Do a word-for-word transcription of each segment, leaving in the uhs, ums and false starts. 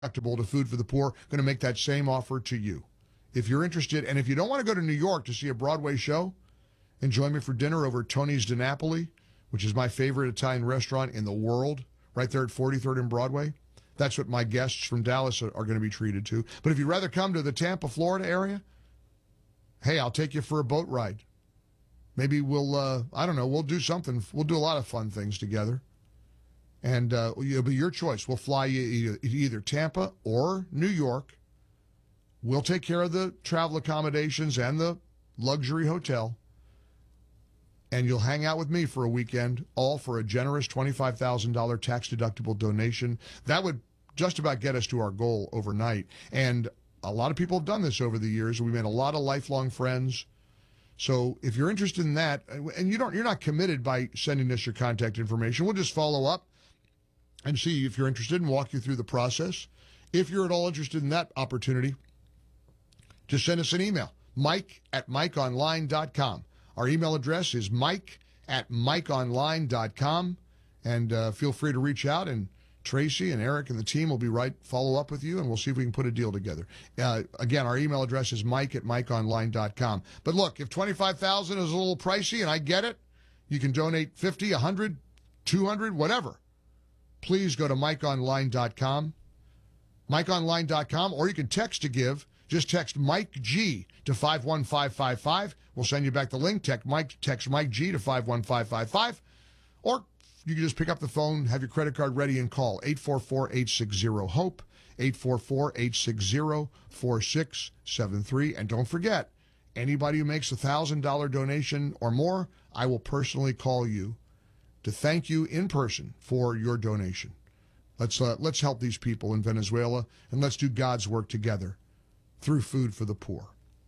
deductible to Food for the Poor, going to make that same offer to you. If you're interested, and if you don't want to go to New York to see a Broadway show, and join me for dinner over at Tony's Di Napoli, which is my favorite Italian restaurant in the world, right there at forty-third and Broadway. That's what my guests from Dallas are, are going to be treated to. But if you'd rather come to the Tampa, Florida area, hey, I'll take you for a boat ride. Maybe we'll, uh, I don't know, we'll do something. We'll do a lot of fun things together. And uh, it'll be your choice. We'll fly you either, either Tampa or New York. We'll take care of the travel accommodations and the luxury hotel. And you'll hang out with me for a weekend, all for a generous twenty-five thousand dollars tax-deductible donation. That would just about get us to our goal overnight. And a lot of people have done this over the years. We made a lot of lifelong friends. So if you're interested in that, and you don't, you're not committed by sending us your contact information, we'll just follow up and see if you're interested and walk you through the process. If you're at all interested in that opportunity, just send us an email, mike at mike online dot com. Our email address is mike at mike online dot com, and uh, feel free to reach out, and Tracy and Eric and the team will be right, follow up with you, and we'll see if we can put a deal together. Uh, again, our email address is mike at mike online dot com. But look, if twenty-five thousand dollars is a little pricey, and I get it, you can donate fifty, one hundred, two hundred, whatever. Please go to mike online dot com, mike online dot com, or you can text to give. Just text Mike G to five one five five five. We'll send you back the link. Text Mike, text Mike G to five one five five five. Or you can just pick up the phone, have your credit card ready, and call eight four four, eight six zero, HOPE, eight four four, eight six zero, four six seven three. And don't forget, anybody who makes a one thousand dollars donation or more, I will personally call you to thank you in person for your donation. Let's, uh, let's help these people in Venezuela, and let's do God's work together through Food for the Poor.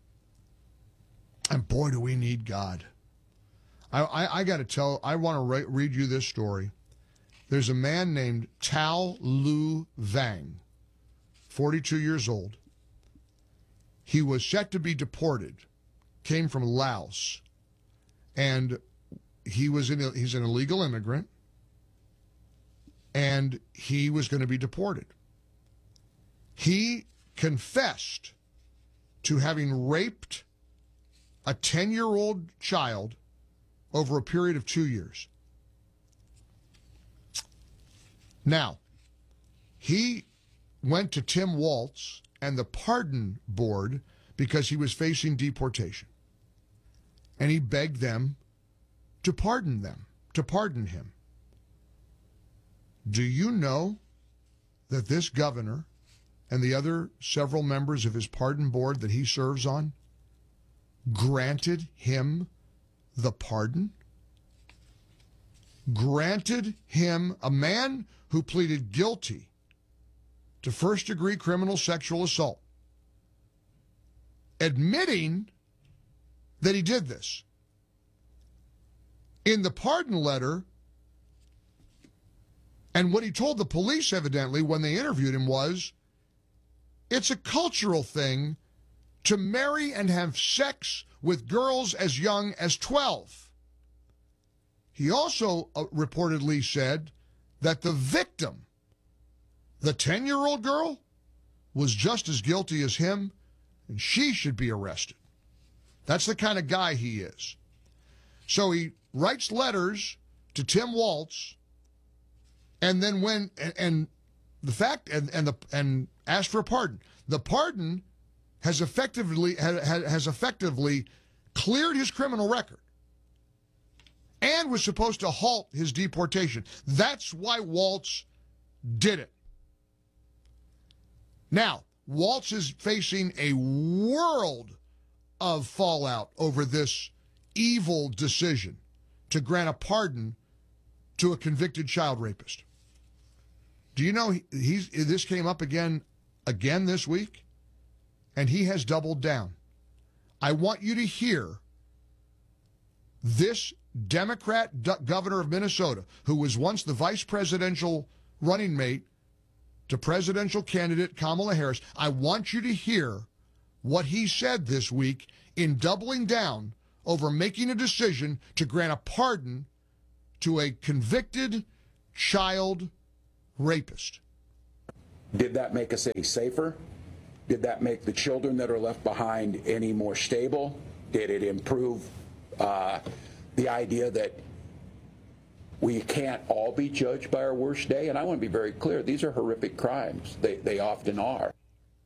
And boy, do we need God. I, I, I got to tell, I want to re- read you this story. There's a man named Tao Lu Vang, forty-two years old. He was set to be deported, came from Laos, and he was in a, he's an illegal immigrant, and he was going to be deported. He confessed to having raped a ten-year-old child over a period of two years. Now, he went to Tim Walz and the pardon board because he was facing deportation. And he begged them to pardon them, to pardon him. Do you know that this governor and the other several members of his pardon board that he serves on granted him the pardon? Granted him, a man who pleaded guilty to first-degree criminal sexual assault, admitting that he did this. In the pardon letter, and what he told the police, evidently, when they interviewed him was, it's a cultural thing to marry and have sex with girls as young as twelve. He also uh, reportedly said that the victim, the ten-year-old girl, was just as guilty as him, and she should be arrested. That's the kind of guy he is. So he writes letters to Tim Walz, and then when and, and the fact and and the and asked for a pardon. The pardon has effectively has, has effectively cleared his criminal record and was supposed to halt his deportation. That's why Walz did it. Now, Walz is facing a world of fallout over this evil decision to grant a pardon to a convicted child rapist. Do you know he, he's this came up again again this week, and he has doubled down. I want you to hear this Democrat d- governor of Minnesota, who was once the vice presidential running mate to presidential candidate Kamala Harris. I want you to hear what he said this week in doubling down over making a decision to grant a pardon to a convicted child rapist. Did that make us any safer? Did that make the children that are left behind any more stable? Did it improve uh, the idea that we can't all be judged by our worst day? And I want to be very clear, these are horrific crimes. They, they often are.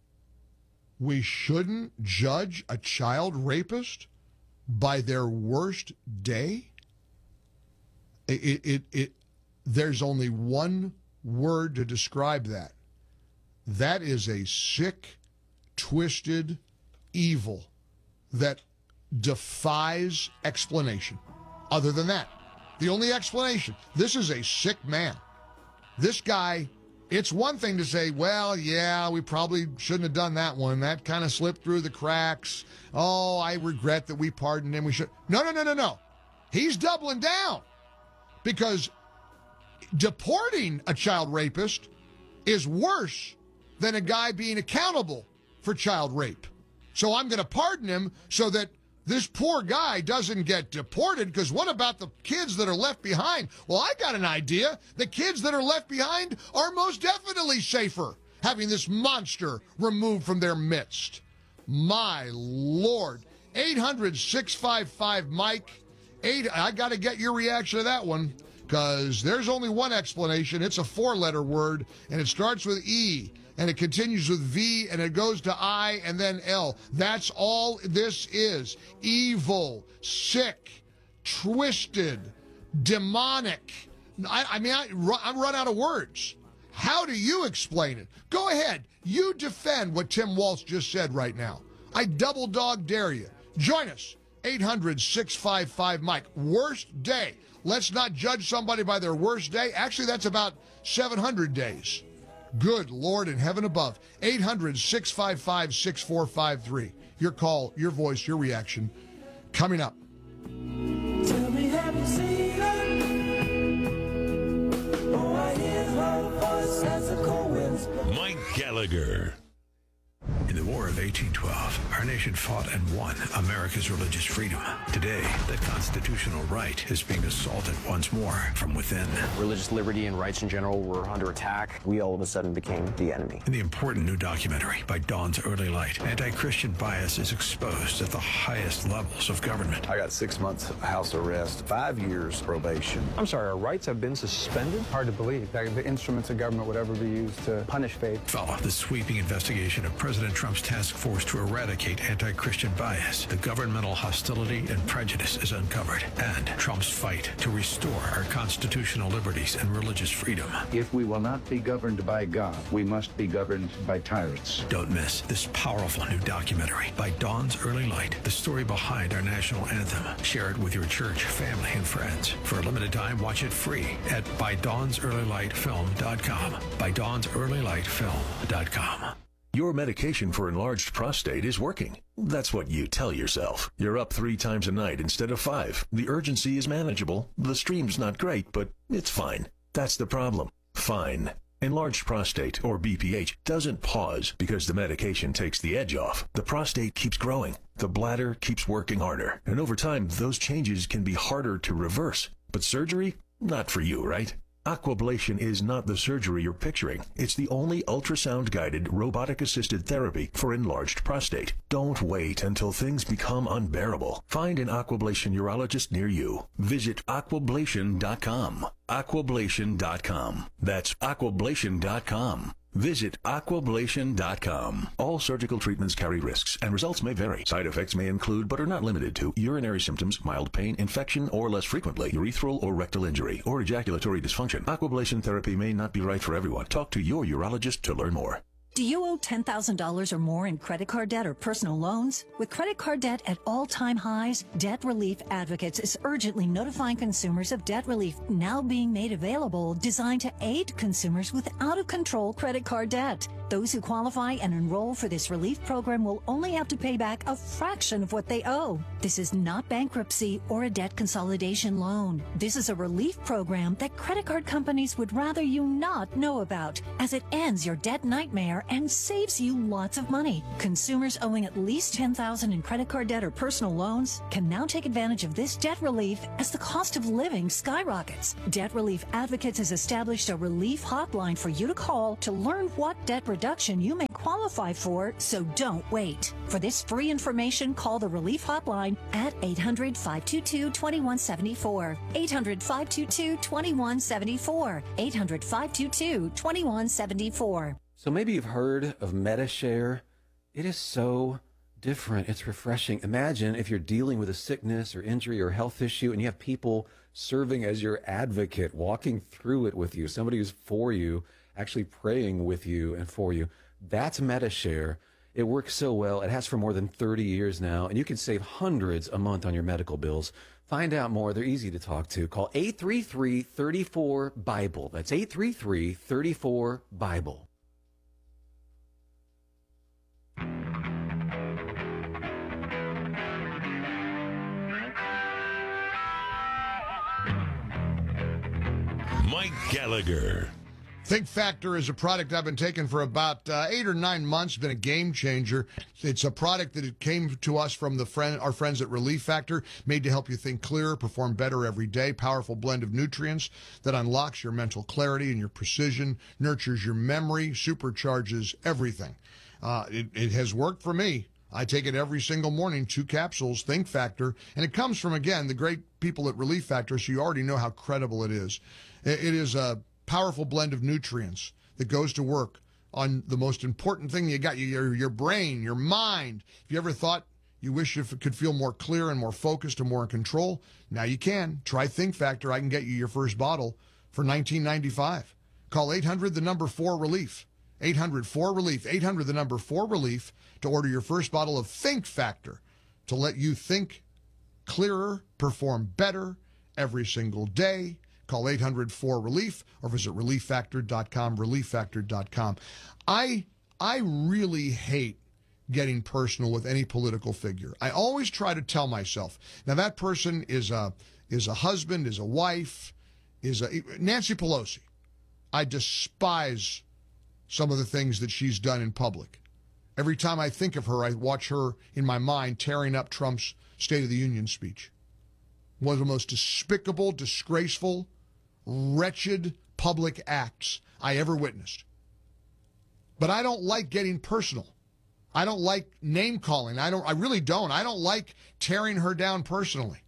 We shouldn't judge a child rapist by their worst day? It, it, it, it, there's only one word to describe that. That is a sick, twisted evil that defies explanation. Other than that, the only explanation, this is a sick man. This guy, it's one thing to say, well, yeah, we probably shouldn't have done that one. That kind of slipped through the cracks. Oh, I regret that we pardoned him. We should. No, no, no, no, no. He's doubling down because deporting a child rapist is worse than a guy being accountable for child rape. So I'm going to pardon him so that this poor guy doesn't get deported, because what about the kids that are left behind? Well, I got an idea. The kids that are left behind are most definitely safer having this monster removed from their midst. My Lord. eight hundred, six five five, Mike. Eight, I got to get your reaction to that one, because there's only one explanation. It's a four-letter word, and it starts with E, and it continues with V, and it goes to I, and then L. That's all this is. Evil, sick, twisted, demonic. I, I mean, I, I'm run out of words. How do you explain it? Go ahead. You defend what Tim Walz just said right now. I double dog dare you. Join us. eight hundred, six five five, Mike. Worst day. Let's not judge somebody by their worst day. Actually, that's about seven hundred days. Good Lord in heaven above. eight hundred, six five five, six four five three. Your call, your voice, your reaction. Coming up. Tell me, have you seen her? Oh, I hear her voice as the cold winds blow. Mike Gallagher. In the War of eighteen twelve, our nation fought and won America's religious freedom. Today, that constitutional right is being assaulted once more from within. Religious liberty and rights in general were under attack. We all of a sudden became the enemy. In the important new documentary, By Dawn's Early Light, anti-Christian bias is exposed at the highest levels of government. I got six months house arrest, five years probation. I'm sorry, our rights have been suspended? Hard to believe that the instruments of government would ever be used to punish faith. Follow the sweeping investigation of President Trump's task force to eradicate anti-Christian bias. The governmental hostility and prejudice is uncovered, and Trump's fight to restore our constitutional liberties and religious freedom. If we will not be governed by God, we must be governed by tyrants. Don't miss this powerful new documentary, By Dawn's Early Light, the story behind our national anthem. Share it with your church, family, and friends. For a limited time, watch it free at by dawns early light film dot com. by dawns early light film dot com. Your medication for enlarged prostate is working. That's what you tell yourself. You're up three times a night instead of five. The urgency is manageable. The stream's not great, but it's fine. That's the problem. Fine. Enlarged prostate, or B P H, doesn't pause because the medication takes the edge off. The prostate keeps growing. The bladder keeps working harder. And over time, those changes can be harder to reverse. But surgery? Not for you, right? Aquablation is not the surgery you're picturing. It's the only ultrasound-guided, robotic-assisted therapy for enlarged prostate. Don't wait until things become unbearable. Find an Aquablation urologist near you. Visit aquablation dot com. aquablation dot com. That's aquablation dot com. Visit aquablation dot com. All surgical treatments carry risks, and results may vary. Side effects may include, but are not limited to, urinary symptoms, mild pain, infection, or less frequently, urethral or rectal injury, or ejaculatory dysfunction. Aquablation therapy may not be right for everyone. Talk to your urologist to learn more. Do you owe ten thousand dollars or more in credit card debt or personal loans? With credit card debt at all-time highs, Debt Relief Advocates is urgently notifying consumers of debt relief now being made available, designed to aid consumers with out-of-control credit card debt. Those who qualify and enroll for this relief program will only have to pay back a fraction of what they owe. This is not bankruptcy or a debt consolidation loan. This is a relief program that credit card companies would rather you not know about, as it ends your debt nightmare and saves you lots of money. Consumers owing at least ten thousand dollars in credit card debt or personal loans can now take advantage of this debt relief as the cost of living skyrockets. Debt Relief Advocates has established a relief hotline for you to call to learn what debt reduction you may qualify for, so don't wait. For this free information, call the Relief Hotline at eight hundred, five two two, two one seven four. eight hundred, five two two, two one seven four. eight hundred, five two two, two one seven four. So maybe you've heard of MediShare. It is so different. It's refreshing. Imagine if you're dealing with a sickness or injury or health issue and you have people serving as your advocate, walking through it with you, somebody who's for you, actually praying with you and for you. That's MediShare. It works so well. It has for more than thirty years now, and you can save hundreds a month on your medical bills. Find out more. They're easy to talk to. Call eight three three, three four, BIBLE. That's eight three three, three four, BIBLE. Mike Gallagher. Think Factor is a product I've been taking for about uh, eight or nine months. It's been a game changer. It's a product that it came to us from the friend, our friends at Relief Factor, made to help you think clearer, perform better every day. Powerful blend of nutrients that unlocks your mental clarity and your precision, nurtures your memory, supercharges everything. Uh, it, it has worked for me. I take it every single morning, two capsules, Think Factor, and it comes from, again, the great people at Relief Factor, so you already know how credible it is. It, it is a powerful blend of nutrients that goes to work on the most important thing you got, your, your brain, your mind. If you ever thought you wish you could feel more clear and more focused and more in control, now you can. Try Think Factor. I can get you your first bottle for nineteen ninety-five. Call eight hundred, the number four, relief. eight hundred, four, relief. eight hundred, the number four, relief to order your first bottle of Think Factor to let you think clearer, perform better every single day. Call eight hundred, four, relief or visit relief factor dot com, relief factor dot com. I, I really hate getting personal with any political figure. I always try to tell myself, now that person is a, is a husband, is a wife, is a Nancy Pelosi. I despise some of the things that she's done in public. Every time I think of her, I watch her in my mind tearing up Trump's State of the Union speech. One of the most despicable, disgraceful, wretched public acts I ever witnessed. But I don't like getting personal. I don't like name calling. I don't I really don't. I don't like tearing her down personally.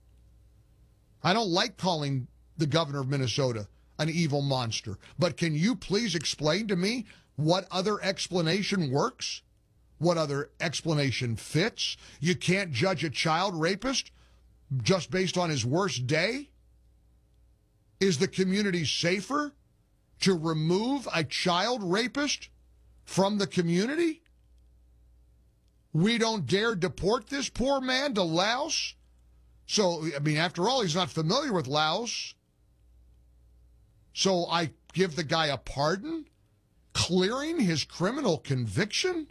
I don't like calling the governor of Minnesota an evil monster. But can you please explain to me what other explanation works? What other explanation fits? You can't judge a child rapist just based on his worst day? Is the community safer to remove a child rapist from the community? We don't dare deport this poor man to Laos? So, I mean, after all, he's not familiar with Laos. So I give the guy a pardon, clearing his criminal conviction?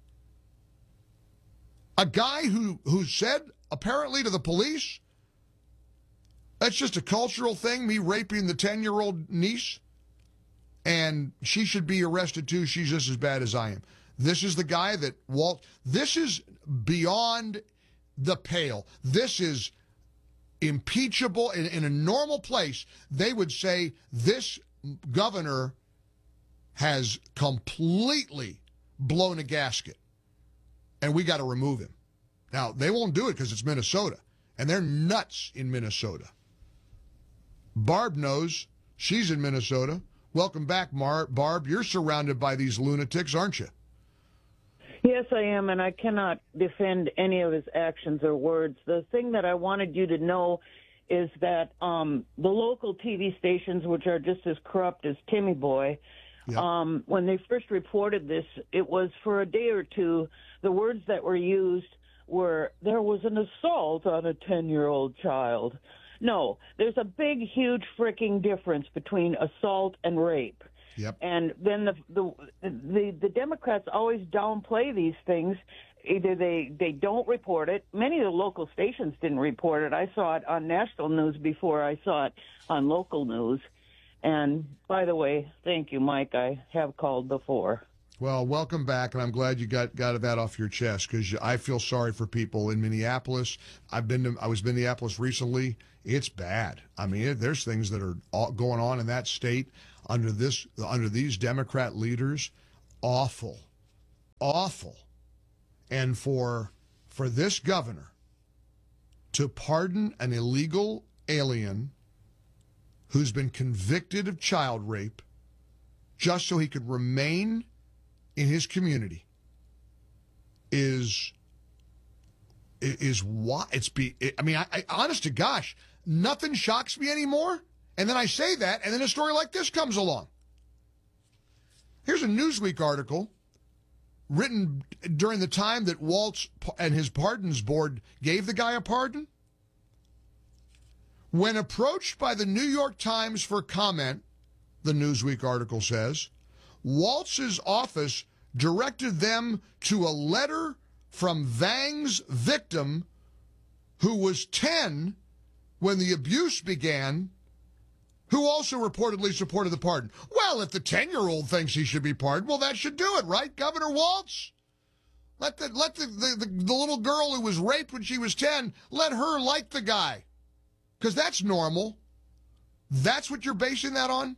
A guy who, who said, apparently to the police, that's just a cultural thing, me raping the ten-year-old niece, and she should be arrested too. She's just as bad as I am. This is the guy that Walt, this is beyond the pale. This is impeachable. In, in a normal place, they would say this governor has completely blown a gasket, and we got to remove him. Now, they won't do it because it's Minnesota, and they're nuts in Minnesota. Barb knows. She's in Minnesota. Welcome back, Mar- Barb. You're surrounded by these lunatics, aren't you? Yes, I am, and I cannot defend any of his actions or words. The thing that I wanted you to know is that um, the local T V stations, which are just as corrupt as Timmy Boy, yep. um, when they first reported this, it was for a day or two, the words that were used were, there was an assault on a ten-year-old child. No, there's a big, huge freaking difference between assault and rape. Yep. And then the, the the the Democrats always downplay these things. Either they, they don't report it. Many of the local stations didn't report it. I saw it on national news before I saw it on local news. And by the way, thank you, Mike. I have called before. Well, welcome back, and I'm glad you got, got that off your chest, because I feel sorry for people in Minneapolis. I've been to, I was in Minneapolis recently. It's bad. I mean, it, there's things that are all going on in that state under this under these Democrat leaders. Awful, awful, and for for this governor to pardon an illegal alien who's been convicted of child rape just so he could remain in his community is is why it's be. I mean, I, I honest to gosh, nothing shocks me anymore. And then I say that, and then a story like this comes along. Here's a Newsweek article written during the time that Waltz and his pardons board gave the guy a pardon. When approached by the New York Times for comment, the Newsweek article says, Waltz's office directed them to a letter from Vang's victim, who was ten when the abuse began, who also reportedly supported the pardon. Well, if the ten-year-old thinks he should be pardoned, well, that should do it, right, Governor Waltz? Let the let the, the, the, the little girl who was raped when she was ten, let her like the guy, because that's normal. That's what you're basing that on?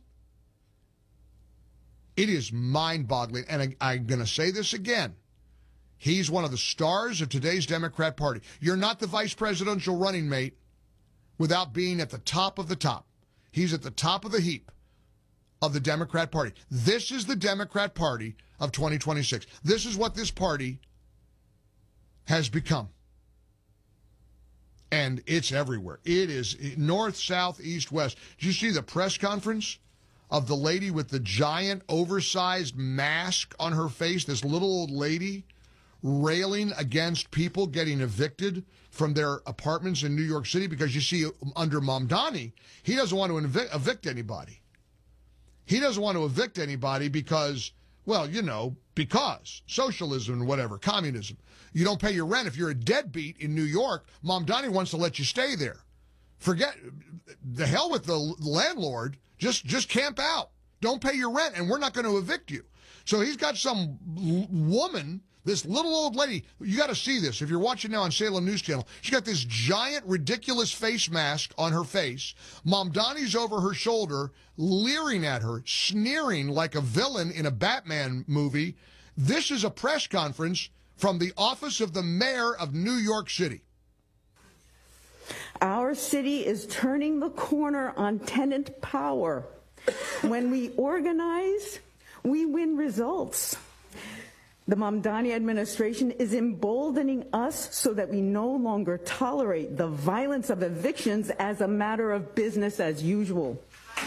It is mind-boggling, and I, I'm going to say this again. He's one of the stars of today's Democrat Party. You're not the vice presidential running mate without being at the top of the top. He's at the top of the heap of the Democrat Party. This is the Democrat Party of twenty twenty-six. This is what this party has become. And it's everywhere. It is north, south, east, west. Did you see the press conference of the lady with the giant oversized mask on her face, this little old lady railing against people getting evicted from their apartments in New York City? Because you see, under Mamdani, he doesn't want to evict, evict anybody. He doesn't want to evict anybody because, well, you know, because socialism and whatever, communism. You don't pay your rent. If you're a deadbeat in New York, Mamdani wants to let you stay there. Forget, the hell with the landlord. Just, just camp out. Don't pay your rent, and we're not going to evict you. So he's got some l- woman, this little old lady. You got to see this. If you're watching now on Salem News Channel, she's got this giant, ridiculous face mask on her face. Mamdani's over her shoulder, leering at her, sneering like a villain in a Batman movie. This is a press conference from the office of the mayor of New York City. Our city is turning the corner on tenant power. When we organize, we win results. The Mamdani administration is emboldening us so that we no longer tolerate the violence of evictions as a matter of business as usual.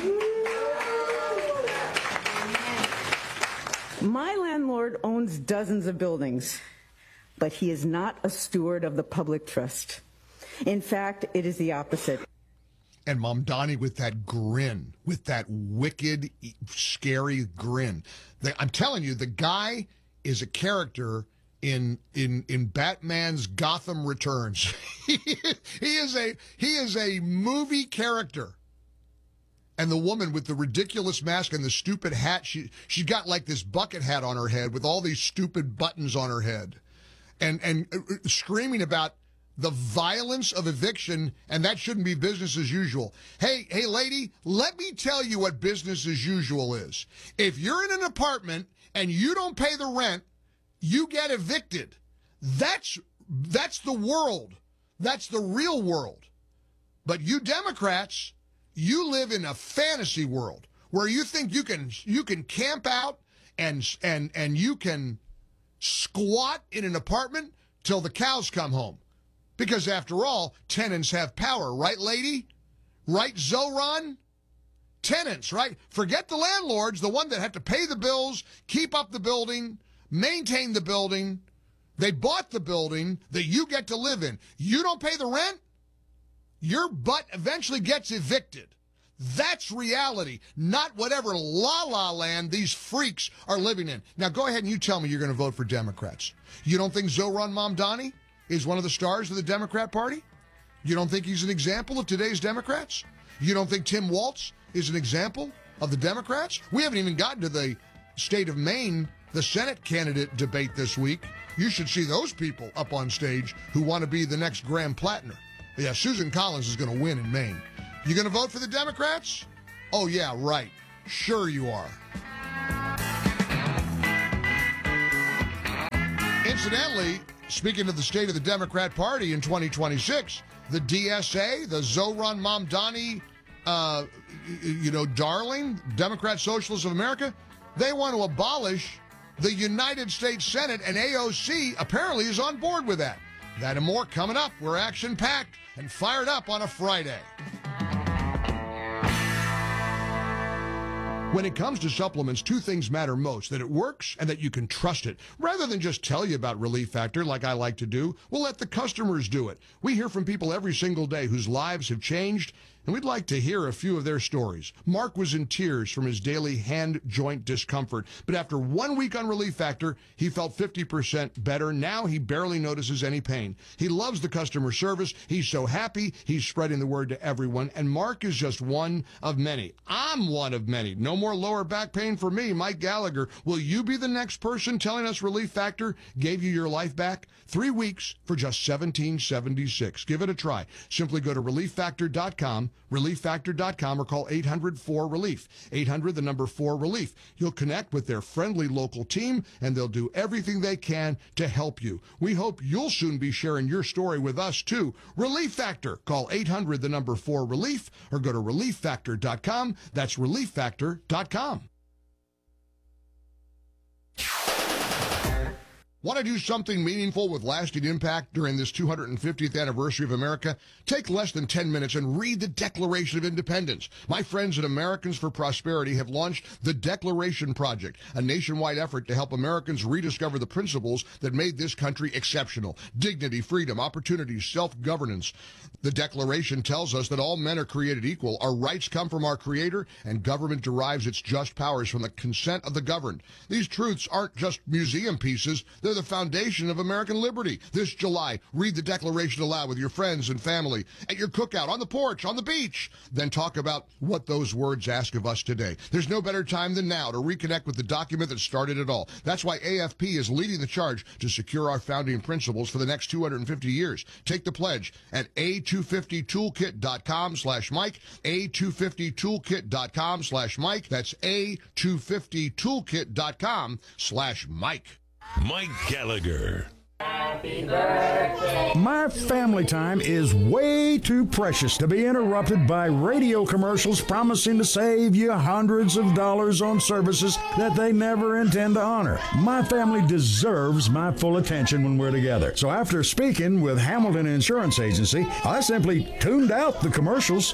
My landlord owns dozens of buildings, but he is not a steward of the public trust. In fact, it is the opposite. And Mamdani with that grin, with that wicked, scary grin. I'm telling you, the guy is a character in in in Batman's Gotham Returns. he is a he is a movie character. And the woman with the ridiculous mask and the stupid hat, she she got like this bucket hat on her head with all these stupid buttons on her head, and and screaming about the violence of eviction, and that shouldn't be business as usual. Hey, hey, lady, let me tell you what business as usual is. If you're in an apartment and you don't pay the rent, you get evicted. That's that's the world. That's the real world. But you Democrats, you live in a fantasy world where you think you can you can camp out and and and you can squat in an apartment till the cows come home. Because after all, tenants have power, right, lady? Right, Zoran? Tenants, right? Forget the landlords, the one that have to pay the bills, keep up the building, maintain the building. They bought the building that you get to live in. You don't pay the rent, your butt eventually gets evicted. That's reality, not whatever la-la land these freaks are living in. Now, go ahead and you tell me you're going to vote for Democrats. You don't think Zoran Mamdani is one of the stars of the Democrat Party? You don't think he's an example of today's Democrats? You don't think Tim Waltz is an example of the Democrats? We haven't even gotten to the state of Maine the Senate candidate debate this week. You should see those people up on stage who want to be the next Graham Plattner. Yeah, Susan Collins is going to win in Maine. You going to vote for the Democrats? Oh, yeah, right. Sure you are. Incidentally, speaking of the state of the Democrat Party in twenty twenty-six, the D S A, the Zohran Mamdani, uh, you know, darling, Democrat Socialists of America, they want to abolish the United States Senate, and A O C apparently is on board with that. That and more coming up. We're action-packed and fired up on a Friday. When it comes to supplements, two things matter most: that it works and that you can trust it. Rather than just tell you about Relief Factor like I like to do, we'll let the customers do it. We hear from people every single day whose lives have changed, and we'd like to hear a few of their stories. Mark was in tears from his daily hand joint discomfort, but after one week on Relief Factor, he felt fifty percent better. Now he barely notices any pain. He loves the customer service. He's so happy. He's spreading the word to everyone, and Mark is just one of many. I'm one of many. No more lower back pain for me, Mike Gallagher. Will you be the next person telling us Relief Factor gave you your life back? Three weeks for just seventeen seventy-six. Give it a try. Simply go to relief factor dot com, relief factor dot com, or call eight hundred four relief. eight hundred, the number four relief. You'll connect with their friendly local team, and they'll do everything they can to help you. We hope you'll soon be sharing your story with us, too. Relief Factor. Call eight hundred, the number four relief, or go to relief factor dot com. That's relief factor dot com. Want to do something meaningful with lasting impact during this two hundred fiftieth anniversary of America? Take less than ten minutes and read the Declaration of Independence. My friends at Americans for Prosperity have launched the Declaration Project, a nationwide effort to help Americans rediscover the principles that made this country exceptional: dignity, freedom, opportunity, self-governance. The Declaration tells us that all men are created equal, our rights come from our Creator, and government derives its just powers from the consent of the governed. These truths aren't just museum pieces. They're the foundation of American liberty. This July, read the Declaration aloud with your friends and family, at your cookout, on the porch, on the beach. Then talk about what those words ask of us today. There's no better time than now to reconnect with the document that started it all. That's why A F P is leading the charge to secure our founding principles for the next two hundred fifty years. Take the pledge at A two fifty toolkit dot com slash Mike, A two fifty toolkit dot com slash Mike. That's A two fifty toolkit dot com slash Mike. Mike Gallagher. Happy birthday. My family time is way too precious to be interrupted by radio commercials promising to save you hundreds of dollars on services that they never intend to honor. My family deserves my full attention when we're together. So after speaking with Hamilton Insurance Agency, I simply tuned out the commercials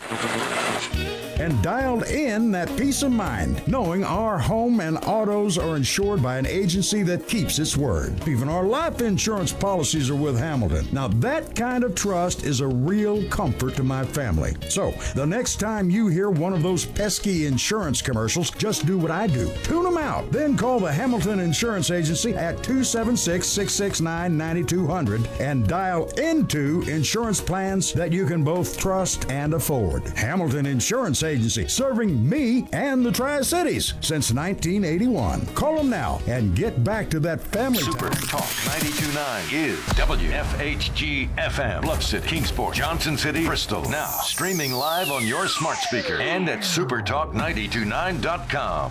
and dialed in that peace of mind, knowing our home and autos are insured by an agency that keeps its word. Even our life insurance policies are with Hamilton. Now, that kind of trust is a real comfort to my family. So, the next time you hear one of those pesky insurance commercials, just do what I do. Tune them out. Then call the Hamilton Insurance Agency at two seven six, six six nine, nine two zero zero and dial into insurance plans that you can both trust and afford. Hamilton Insurance Agency, serving me and the Tri-Cities since nineteen eighty-one. Call them now and get back to that family Super time. Talk ninety-two point nine is W F H G F M, Bluff City, Kingsport, Johnson City, Bristol. Now streaming live on your smart speaker and at super talk nine two nine dot com.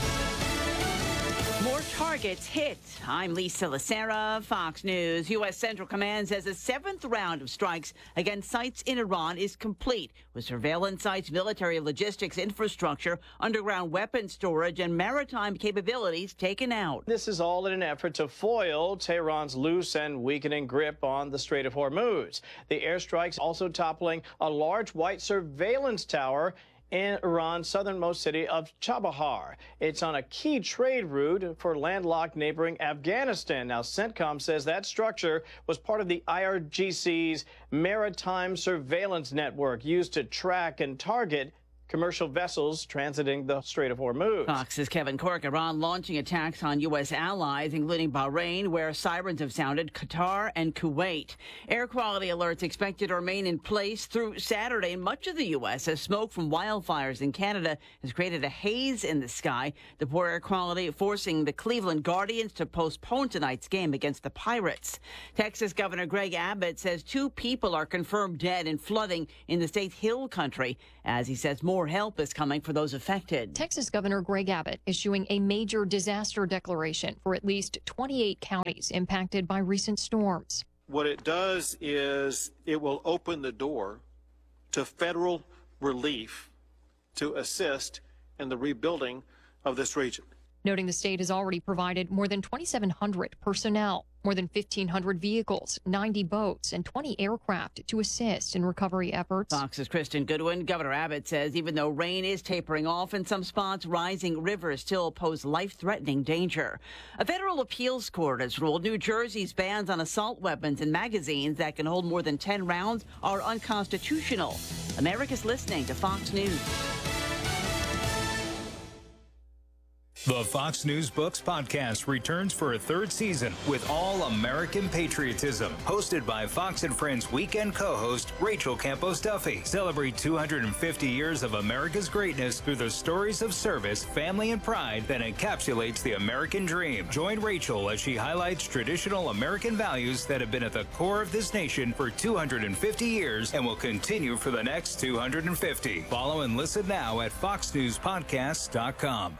More targets hit. I'm Lisa Lacera, Fox News. U S. Central Command says a seventh round of strikes against sites in Iran is complete, with surveillance sites, military logistics infrastructure, underground weapons storage, and maritime capabilities taken out. This is all in an effort to foil Tehran's loose and weakening grip on the Strait of Hormuz. The airstrikes also toppling a large white surveillance tower in Iran's southernmost city of Chabahar. It's on a key trade route for landlocked neighboring Afghanistan. Now, CENTCOM says that structure was part of the I R G C's maritime surveillance network used to track and target commercial vessels transiting the Strait of Hormuz. Fox's Kevin Cork. Iran launching attacks on U S allies, including Bahrain, where sirens have sounded, Qatar, and Kuwait. Air quality alerts expected to remain in place through Saturday in much of the U S as smoke from wildfires in Canada has created a haze in the sky. The poor air quality forcing the Cleveland Guardians to postpone tonight's game against the Pirates. Texas Governor Greg Abbott says two people are confirmed dead in flooding in the state's hill country, as he says more help is coming for those affected. Texas Governor Greg Abbott issuing a major disaster declaration for at least twenty-eight counties impacted by recent storms. What it does is it will open the door to federal relief to assist in the rebuilding of this region. Noting the state has already provided more than twenty-seven hundred personnel, more than fifteen hundred vehicles, ninety boats, and twenty aircraft to assist in recovery efforts. Fox's Kristen Goodwin. Governor Abbott says even though rain is tapering off in some spots, rising rivers still pose life-threatening danger. A federal appeals court has ruled New Jersey's bans on assault weapons and magazines that can hold more than ten rounds are unconstitutional. America's listening to Fox News. The Fox News Books podcast returns for a third season with all American patriotism. Hosted by Fox and Friends weekend co-host Rachel Campos Duffy. Celebrate two hundred fifty years of America's greatness through the stories of service, family, and pride that encapsulates the American dream. Join Rachel as she highlights traditional American values that have been at the core of this nation for two hundred fifty years and will continue for the next two hundred fifty. Follow and listen now at fox news podcasts dot com.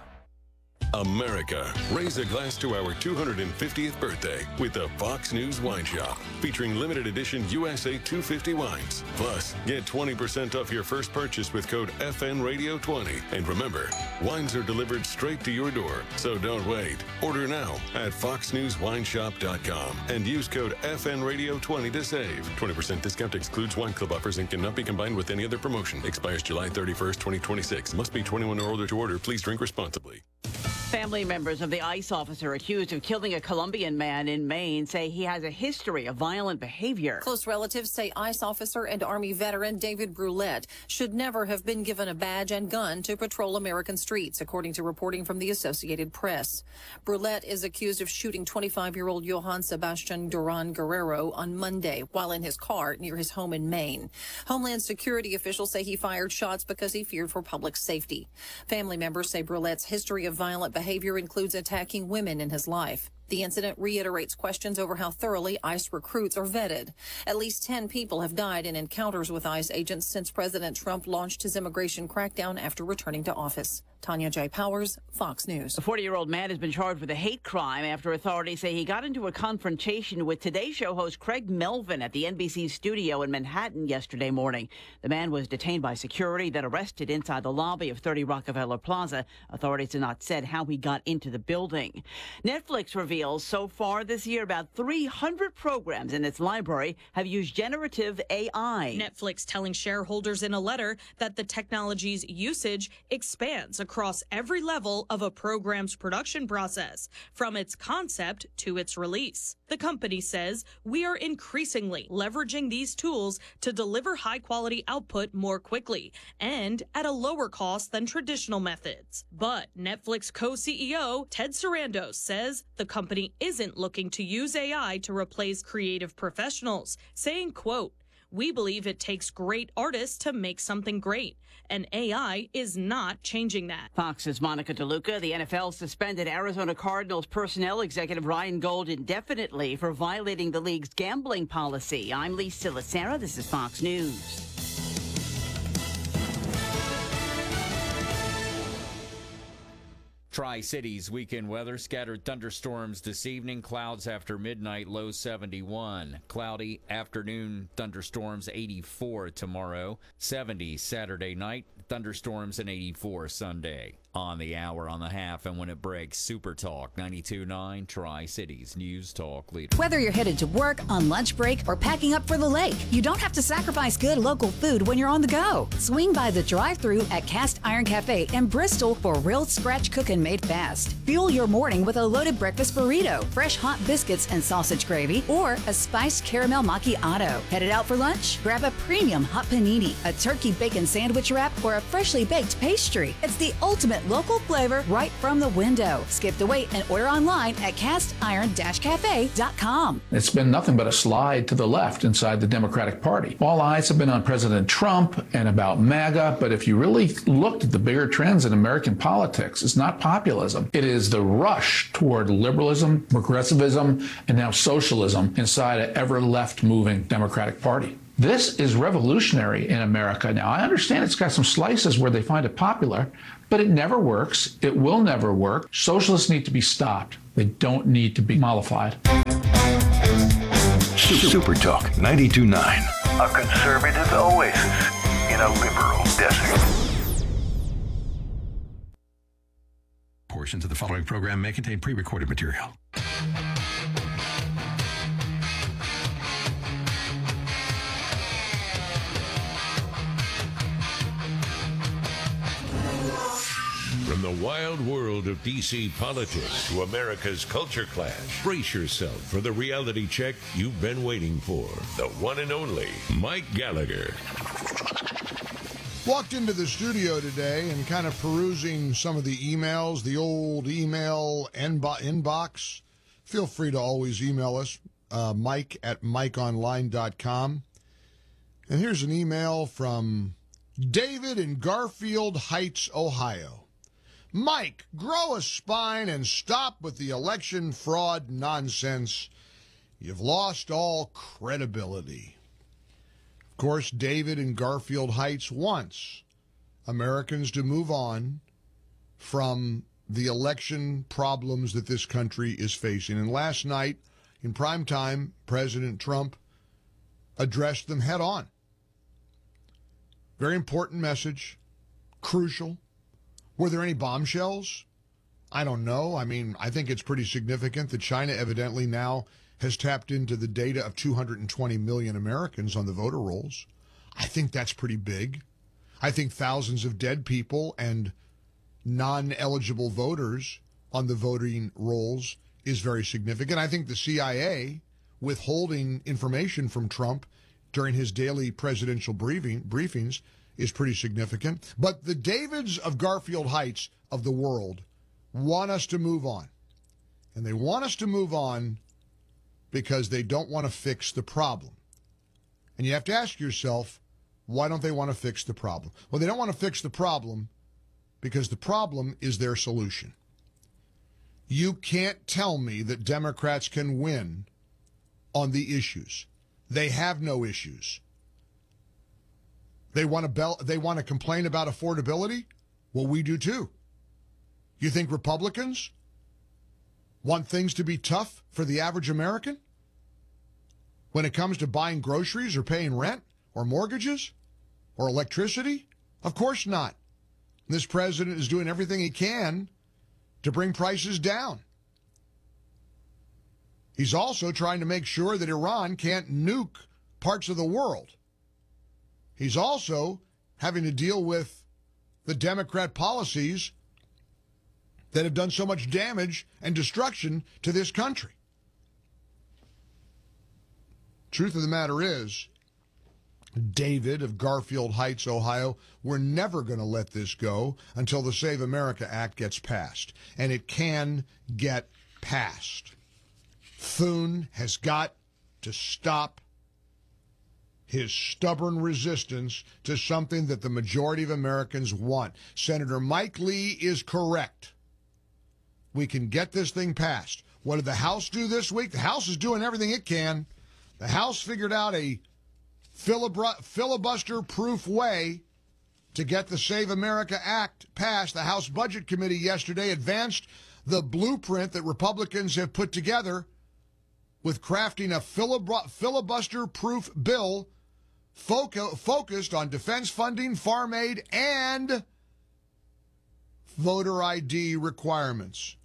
America, raise a glass to our two hundred fiftieth birthday with the Fox News Wine Shop, featuring limited edition U S A two fifty wines. Plus, get twenty percent off your first purchase with code F N Radio twenty. And remember, wines are delivered straight to your door, so don't wait. Order now at fox news wine shop dot com and use code F N Radio twenty to save. twenty percent discount excludes wine club offers and cannot be combined with any other promotion. Expires July thirty-first, twenty twenty-six. Must be twenty-one or older to order. Please drink responsibly. Family members of the ICE officer accused of killing a Colombian man in Maine say he has a history of violent behavior. Close relatives say ICE officer and Army veteran David Brulette should never have been given a badge and gun to patrol American streets, according to reporting from the Associated Press. Brulette is accused of shooting twenty-five-year-old Johann Sebastian Duran Guerrero on Monday while in his car near his home in Maine. Homeland Security officials say he fired shots because he feared for public safety. Family members say Brulette's history of violent behavior Behavior includes attacking women in his life. The incident reiterates questions over how thoroughly ICE recruits are vetted. At least ten people have died in encounters with ICE agents since President Trump launched his immigration crackdown after returning to office. Tanya J. Powers, Fox News. A forty-year-old man has been charged with a hate crime after authorities say he got into a confrontation with Today Show host Craig Melvin at the N B C studio in Manhattan yesterday morning. The man was detained by security, then arrested inside the lobby of thirty Rockefeller Plaza. Authorities have not said how he got into the building. Netflix reveals so far this year about three hundred programs in its library have used generative A I. Netflix telling shareholders in a letter that the technology's usage expands across every level of a program's production process, from its concept to its release. The company says, we are increasingly leveraging these tools to deliver high-quality output more quickly and at a lower cost than traditional methods. But Netflix co-C E O Ted Sarandos says the company isn't looking to use A I to replace creative professionals, saying, quote, we believe it takes great artists to make something great, and A I is not changing that. Fox's Monica DeLuca. The N F L suspended Arizona Cardinals personnel executive Ryan Gold indefinitely for violating the league's gambling policy. I'm Lisa Lacera. This is Fox News. Tri-Cities weekend weather, scattered thunderstorms this evening, clouds after midnight, low seventy-one. Cloudy afternoon, thunderstorms eighty-four tomorrow, seventy Saturday night, thunderstorms and eighty-four Sunday. on the hour, on the half, and when it breaks, Super Talk ninety-two point nine, Tri-Cities News Talk Leader. Whether you're headed to work, on lunch break, or packing up for the lake, you don't have to sacrifice good local food when you're on the go. Swing by the drive-thru at Cast Iron Cafe in Bristol for real scratch cooking made fast. Fuel your morning with a loaded breakfast burrito, fresh hot biscuits and sausage gravy, or a spiced caramel macchiato. Headed out for lunch? Grab a premium hot panini, a turkey bacon sandwich wrap, or a freshly baked pastry. It's the ultimate local flavor right from the window. Skip the wait and order online at cast iron dash cafe dot com. It's been nothing but a slide to the left inside the Democratic Party. All eyes have been on President Trump and about MAGA, but if you really looked at the bigger trends in American politics, it's not populism. It is the rush toward liberalism, progressivism, and now socialism inside an ever left-moving Democratic Party. This is revolutionary in America. Now, I understand it's got some slices where they find it popular, but it never works. It will never work. Socialists need to be stopped. They don't need to be mollified. Super Talk ninety-two point nine, a conservative oasis in a liberal desert. Portions of the following program may contain pre-recorded material. From the wild world of D C politics to America's culture clash, brace yourself for the reality check you've been waiting for. The one and only Mike Gallagher. Walked into the studio today and kind of perusing some of the emails, the old email inbo- inbox. Feel free to always email us, uh, Mike at mike online dot com. And here's an email from David in Garfield Heights, Ohio. Mike, grow a spine and stop with the election fraud nonsense. You've lost all credibility. Of course, David in Garfield Heights wants Americans to move on from the election problems that this country is facing. And last night, in prime time, President Trump addressed them head on. Very important message, crucial. Were there any bombshells? I don't know. I mean, I think it's pretty significant that China evidently now has tapped into the data of two hundred twenty million Americans on the voter rolls. I think that's pretty big. I think thousands of dead people and non-eligible voters on the voting rolls is very significant. I think the C I A withholding information from Trump during his daily presidential briefing, briefings is pretty significant. But the Davids of Garfield Heights of the world want us to move on. And they want us to move on because they don't want to fix the problem. And you have to ask yourself, why don't they want to fix the problem? Well, they don't want to fix the problem because the problem is their solution. You can't tell me that Democrats can win on the issues. They have no issues. They want to bell, they want to complain about affordability? Well, we do too. You think Republicans want things to be tough for the average American when it comes to buying groceries or paying rent or mortgages or electricity? Of course not. This president is doing everything he can to bring prices down. He's also trying to make sure that Iran can't nuke parts of the world. He's also having to deal with the Democrat policies that have done so much damage and destruction to this country. Truth of the matter is, David of Garfield Heights, Ohio, we're never going to let this go until the Save America Act gets passed. And it can get passed. Thune has got to stop his stubborn resistance to something that the majority of Americans want. Senator Mike Lee is correct. We can get this thing passed. What did the House do this week? The House is doing everything it can. The House figured out a filibuster-proof way to get the Save America Act passed. The House Budget Committee yesterday advanced the blueprint that Republicans have put together with crafting a filibuster-proof bill Foc- focused on defense funding, farm aid, and voter I D requirements.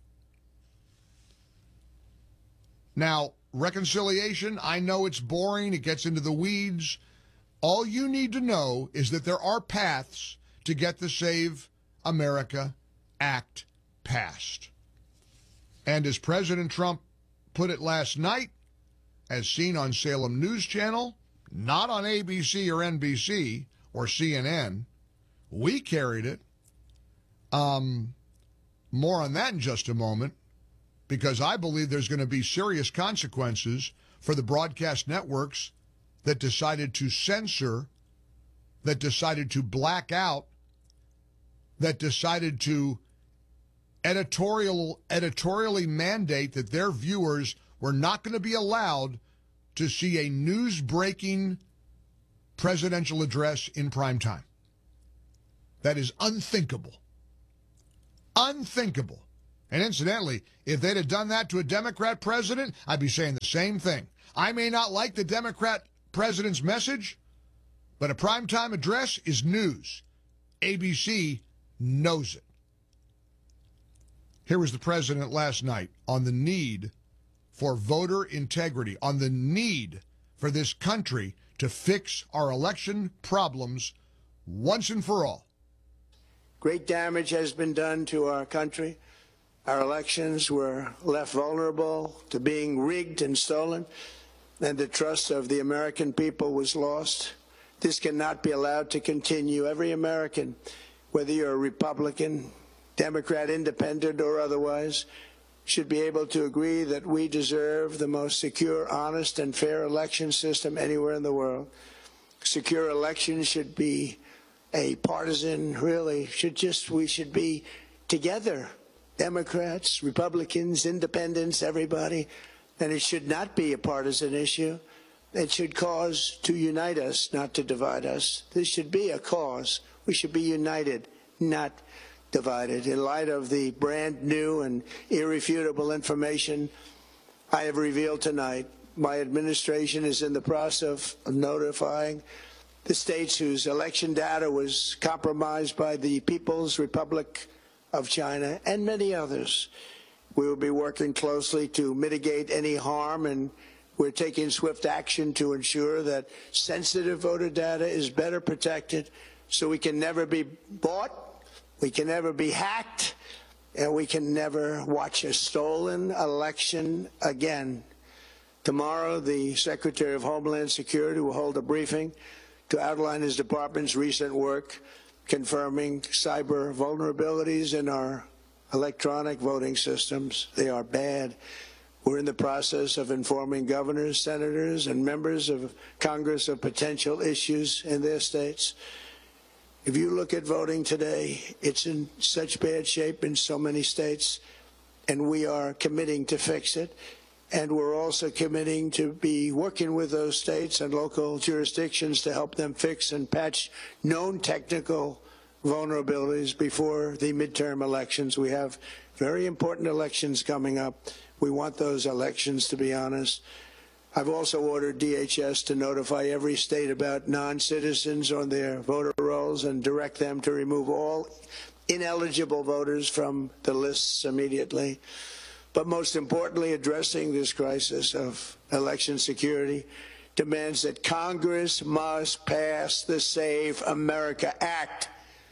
Now, reconciliation, I know it's boring. It gets into the weeds. All you need to know is that there are paths to get the Save America Act passed. And as President Trump put it last night, as seen on Salem News Channel, not on A B C or N B C or C N N, we carried it. Um, more on that in just a moment, because I believe there's going to be serious consequences for the broadcast networks that decided to censor, that decided to black out, that decided to editorial editorially mandate that their viewers were not going to be allowed to see a news-breaking presidential address in prime time. That is unthinkable. Unthinkable. And incidentally, if they'd have done that to a Democrat president, I'd be saying the same thing. I may not like the Democrat president's message, but a primetime address is news. A B C knows it. Here was the president last night on the need for voter integrity, on the need for this country to fix our election problems once and for all. Great damage has been done to our country. Our elections were left vulnerable to being rigged and stolen, and the trust of the American people was lost. This cannot be allowed to continue. Every American, whether you're a Republican, Democrat, Independent, or otherwise, should be able to agree that we deserve the most secure, honest, and fair election system anywhere in the world. Secure elections should be a partisan, really, should just, we should be together, Democrats, Republicans, Independents, everybody, and it should not be a partisan issue. It should cause to unite us, not to divide us. This should be a cause. We should be united, not divided. In light of the brand new and irrefutable information I have revealed tonight, my administration is in the process of notifying the states whose election data was compromised by the People's Republic of China and many others. We will be working closely to mitigate any harm, and we're taking swift action to ensure that sensitive voter data is better protected so we can never be bought, we can never be hacked, and we can never watch a stolen election again. Tomorrow, the Secretary of Homeland Security will hold a briefing to outline his department's recent work confirming cyber vulnerabilities in our electronic voting systems. They are bad. We're in the process of informing governors, senators, and members of Congress of potential issues in their states. If you look at voting today, it's in such bad shape in so many states, and we are committing to fix it. And we're also committing to be working with those states and local jurisdictions to help them fix and patch known technical vulnerabilities before the midterm elections. We have very important elections coming up. We want those elections to be honest. I've also ordered D H S to notify every state about non-citizens on their voter rolls and direct them to remove all ineligible voters from the lists immediately. But most importantly, addressing this crisis of election security demands that Congress must pass the Save America Act.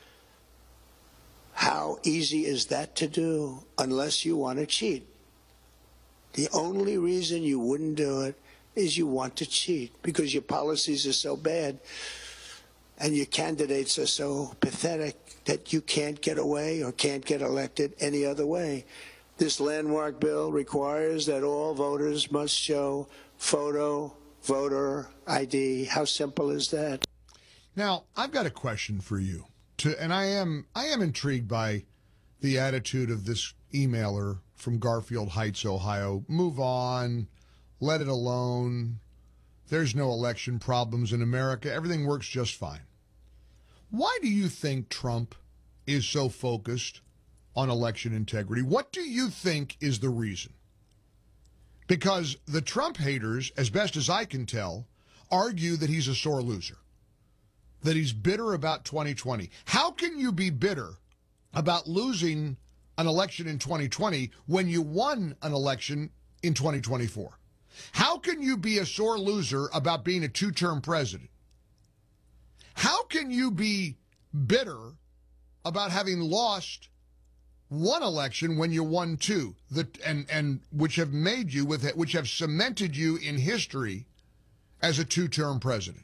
How easy is that to do unless you want to cheat? The only reason you wouldn't do it is you want to cheat because your policies are so bad and your candidates are so pathetic that you can't get away or can't get elected any other way. This landmark bill requires that all voters must show photo voter I D. How simple is that? Now, I've got a question for you. To, and I am I am intrigued by the attitude of this emailer from Garfield Heights, Ohio. Move on. Let it alone. There's no election problems in America. Everything works just fine. Why do you think Trump is so focused on election integrity? What do you think is the reason? Because the Trump haters, as best as I can tell, argue that he's a sore loser, that he's bitter about twenty twenty. How can you be bitter about losing an election in twenty twenty when you won an election in twenty twenty-four? How can you be a sore loser about being a two-term president? How can you be bitter about having lost one election when you won two, the, and, and which have made you, with which have cemented you in history as a two-term president?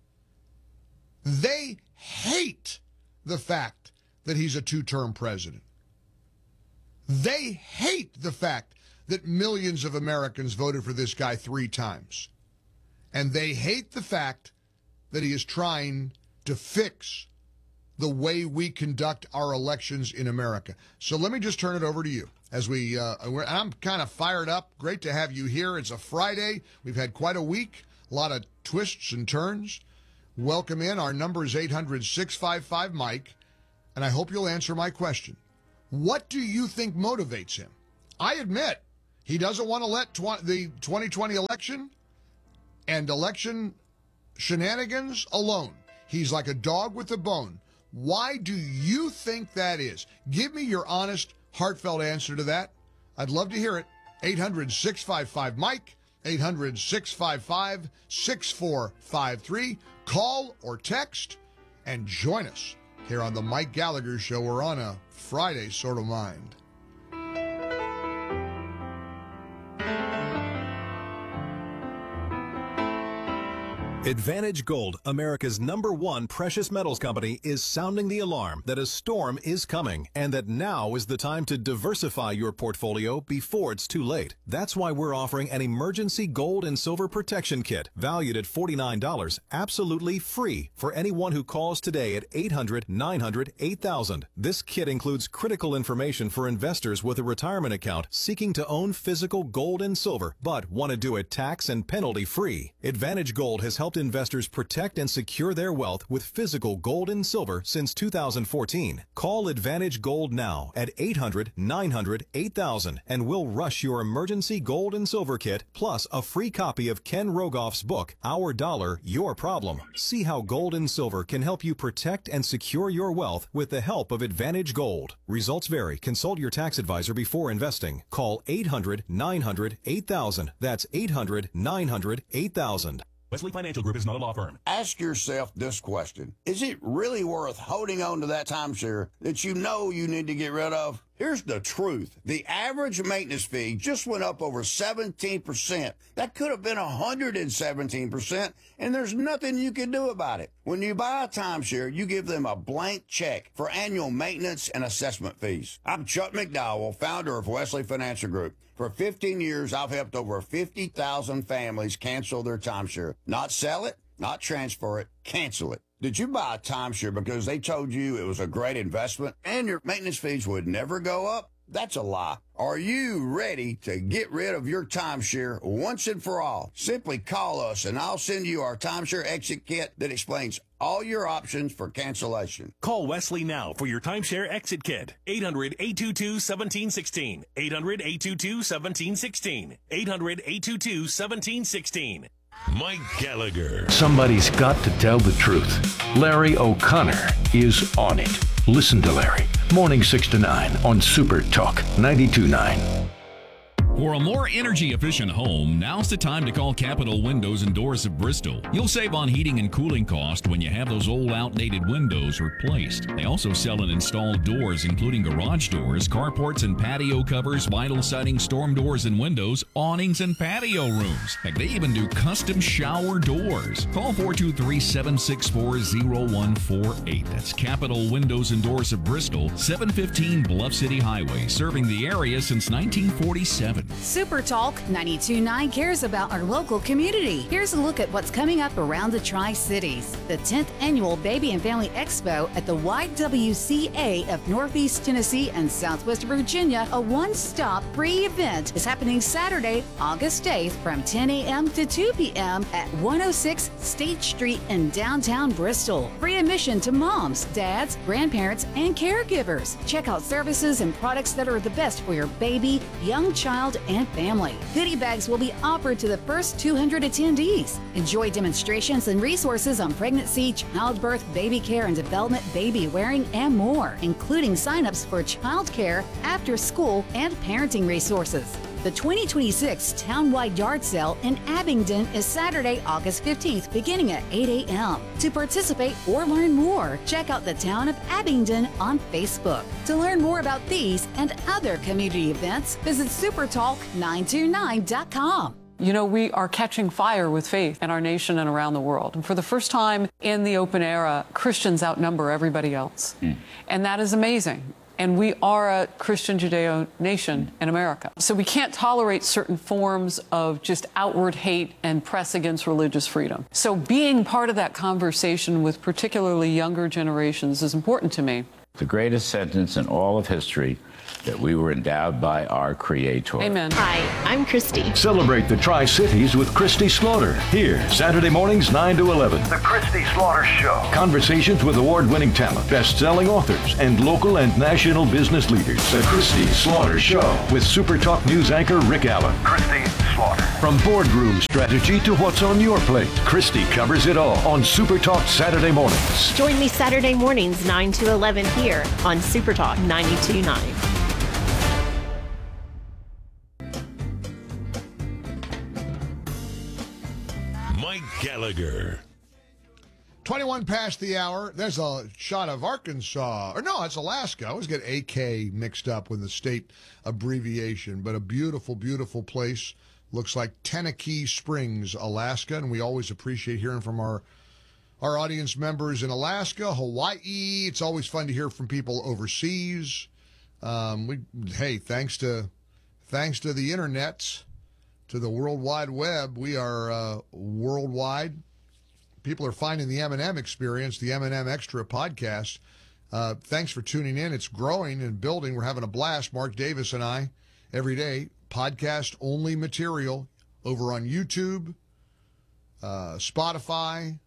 They hate the fact that he's a two-term president. They hate the fact that millions of Americans voted for this guy three times. And they hate the fact that he is trying to fix the way we conduct our elections in America. So let me just turn it over to you. As we, uh, we're, I'm kind of fired up. Great to have you here. It's a Friday. We've had quite a week. A lot of twists and turns. Welcome in. Our number is eight hundred, six five five, Mike. And I hope you'll answer my question. What do you think motivates him? I admit, he doesn't want to let tw- the twenty twenty election and election shenanigans alone. He's like a dog with a bone. Why do you think that is? Give me your honest, heartfelt answer to that. I'd love to hear it. eight hundred, six five five, Mike. eight hundred, six five five, six four five three. Call or text and join us here on the Mike Gallagher Show. We're on a Friday sort of mind. Advantage Gold, America's number one precious metals company, is sounding the alarm that a storm is coming and that now is the time to diversify your portfolio before it's too late. That's why we're offering an emergency gold and silver protection kit valued at forty-nine dollars, absolutely free for anyone who calls today at eight hundred, nine hundred, eight thousand. This kit includes critical information for investors with a retirement account seeking to own physical gold and silver but want to do it tax and penalty free. Advantage Gold has helped investors protect and secure their wealth with physical gold and silver since two thousand fourteen. Call Advantage Gold now at eight hundred, nine hundred, eight thousand and we'll rush your emergency gold and silver kit plus a free copy of Ken Rogoff's book, Our Dollar, Your Problem. See how gold and silver can help you protect and secure your wealth with the help of Advantage Gold. Results vary. Consult your tax advisor before investing. Call eight hundred, nine hundred, eight thousand. That's eight hundred, nine hundred, eight thousand. Wesley Financial Group is not a law firm. Ask yourself this question. Is it really worth holding on to that timeshare that you know you need to get rid of? Here's the truth. The average maintenance fee just went up over seventeen percent. That could have been one hundred seventeen percent, and there's nothing you can do about it. When you buy a timeshare, you give them a blank check for annual maintenance and assessment fees. I'm Chuck McDowell, founder of Wesley Financial Group. For fifteen years, I've helped over fifty thousand families cancel their timeshare. Not sell it, not transfer it, cancel it. Did you buy a timeshare because they told you it was a great investment and your maintenance fees would never go up? That's a lie. Are you ready to get rid of your timeshare once and for all? Simply call us and I'll send you our timeshare exit kit that explains all your options for cancellation. Call Wesley now for your timeshare exit kit. eight hundred, eight two two, one seven one six. eight hundred, eight two two, one seven one six. eight hundred, eight two two, one seven one six. Mike Gallagher. Somebody's got to tell the truth. Larry O'Connor is on it. Listen to Larry. Morning six to nine on Super Talk ninety-two point nine. For a more energy-efficient home, now's the time to call Capital Windows and Doors of Bristol. You'll save on heating and cooling cost when you have those old outdated windows replaced. They also sell and install doors, including garage doors, carports and patio covers, vinyl siding, storm doors and windows, awnings and patio rooms. Heck, they even do custom shower doors. Call four two three, seven six four, zero one four eight. That's Capital Windows and Doors of Bristol, seven fifteen Bluff City Highway, serving the area since nineteen forty-seven. Super Talk ninety-two point nine cares about our local community. Here's a look at what's coming up around the Tri-Cities. The tenth Annual Baby and Family Expo at the Y W C A of Northeast Tennessee and Southwest Virginia, a one-stop free event, is happening Saturday, August eighth from ten a.m. to two p.m. at one oh six State Street in downtown Bristol. Free admission to moms, dads, grandparents, and caregivers. Check out services and products that are the best for your baby, young child, child and family. Goodie bags will be offered to the first two hundred attendees. Enjoy demonstrations and resources on pregnancy, childbirth, baby care and development, baby wearing, and more, including signups for childcare, after school, and parenting resources. The twenty twenty-six Townwide Yard Sale in Abingdon is Saturday, August fifteenth, beginning at eight a.m. To participate or learn more, check out the Town of Abingdon on Facebook. To learn more about these and other community events, visit super talk nine two nine dot com. You know, we are catching fire with faith in our nation and around the world. And for the first time in the open era, Christians outnumber everybody else. Mm. And that is amazing. And we are a Christian Judeo nation in America. So we can't tolerate certain forms of just outward hate and press against religious freedom. So being part of that conversation with particularly younger generations is important to me. The greatest sentence in all of history, that we were endowed by our Creator. Amen. Hi, I'm Christy. Celebrate the Tri-Cities with Christy Slaughter. Here, Saturday mornings nine to eleven. The Christy Slaughter Show. Conversations with award-winning talent, best-selling authors, and local and national business leaders. The Christy Slaughter Show with Super Talk News anchor Rick Allen. Christy Slaughter. From boardroom strategy to what's on your plate, Christy covers it all on Super Talk Saturday mornings. Join me Saturday mornings nine to eleven here on Super Talk ninety-two point nine. Mike Gallagher. twenty-one past the hour. There's a shot of Arkansas. Or no, it's Alaska. I always get A K mixed up with the state abbreviation. But a beautiful, beautiful place. Looks like Tenakee Springs, Alaska. And we always appreciate hearing from our, our audience members in Alaska, Hawaii. It's always fun to hear from people overseas. Um, we Hey, thanks to, thanks to the internet, to the World Wide Web, we are uh, worldwide. People are finding the M and M experience, the M and M Extra podcast. Uh, thanks for tuning in. It's growing and building. We're having a blast. Mark Davis and I, every day, podcast-only material over on YouTube, uh, Spotify,